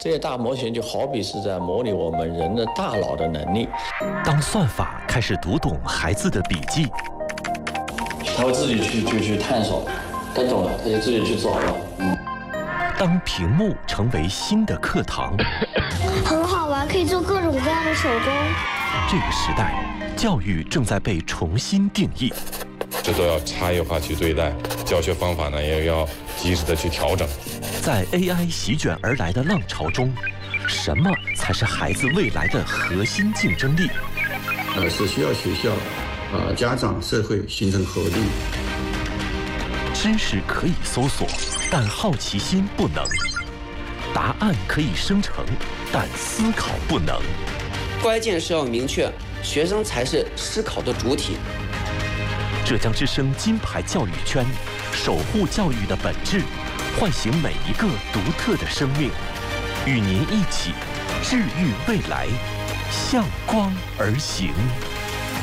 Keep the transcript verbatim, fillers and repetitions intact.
这些大模型就好比是在模拟我们人的大脑的能力。 当算法开始读懂孩子的笔记， 他会自己去去去探索，他懂了，他就自己去找了。嗯。 当屏幕成为新的课堂， 很好玩，可以做各种各样的手工。 这个时代，教育正在被重新定义。 这都要差异化去对待，教学方法呢也要及时的去调整。 在 A I 席卷而来的浪潮中，什么才是孩子未来的核心竞争力？ 呃，是需要学校、呃家长、社会形成合力。 知识可以搜索，但好奇心不能；答案可以生成，但思考不能。 关键是要明确，学生才是思考的主体。 浙江之声金牌教育圈，守护教育的本质，唤醒每一个独特的生命，与您一起治愈未来，向光而行。